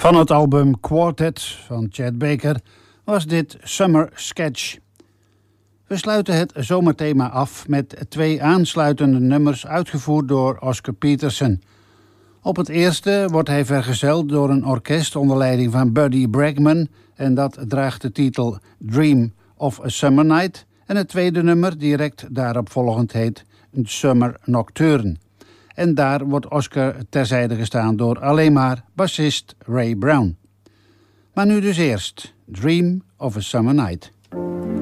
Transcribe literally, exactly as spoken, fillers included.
Van het album Quartet van Chet Baker was dit Summer Sketch. We sluiten het zomerthema af met twee aansluitende nummers uitgevoerd door Oscar Peterson. Op het eerste wordt hij vergezeld door een orkest onder leiding van Buddy Bregman en dat draagt de titel Dream of a Summer Night. En het tweede nummer, direct daarop volgend, heet Summer Nocturne. En daar wordt Oscar terzijde gestaan door alleen maar bassist Ray Brown. Maar nu dus eerst Dream of a Summer Night.